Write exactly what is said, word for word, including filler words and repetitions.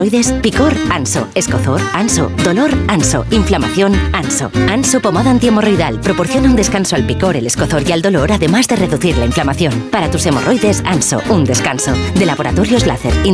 Picor, Anso. Escozor, Anso. Dolor, Anso. Inflamación, Anso. Anso pomada antihemorroidal proporciona un descanso al picor, el escozor y al dolor, además de reducir la inflamación. Para tus hemorroides, Anso, un descanso. De Laboratorios Láser.